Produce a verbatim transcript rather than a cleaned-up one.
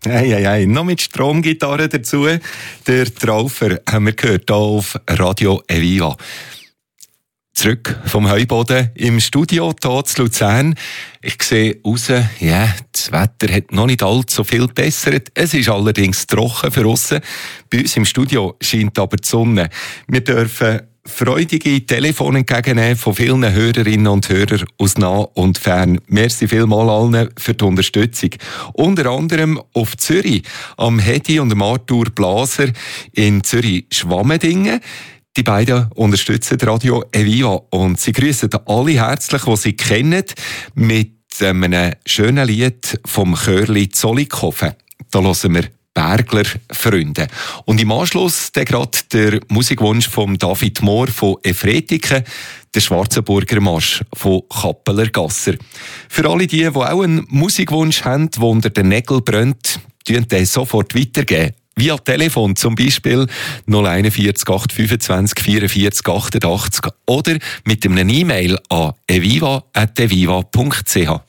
Hey, hey, hey. Noch mit Stromgitarre dazu. Der Traufer haben wir gehört hier auf Radio Eviva. Zurück vom Heuboden im Studio hier zu Luzern. Ich sehe raus, ja, yeah, das Wetter hat noch nicht allzu viel gebessert. Es ist allerdings trocken für aussen. Bei uns im Studio scheint aber die Sonne. Wir dürfen freudige Telefone entgegennehmen von vielen Hörerinnen und Hörern aus nah und fern. Merci vielmals allen für die Unterstützung. Unter anderem auf Zürich, am Hedi und am Arthur Blaser in Zürich-Schwammendingen. Die beiden unterstützen Radio Eviva und sie grüßen alle herzlich, die sie kennen, mit einem schönen Lied vom Chörli Zollikofen. Da hören wir Bergler Freunde. Und im Anschluss der gerade der Musikwunsch von David Mohr von Efretiken, der Schwarzenburger Marsch von Kappeler Gasser. Für alle die, die auch einen Musikwunsch haben, der unter den Nägeln brennt, tun den sofort weitergeben. Via Telefon zum Beispiel null eins vier acht fünfundzwanzig vierundvierzig achtundachtzig oder mit einem E-Mail an eviva at eviva punkt c h.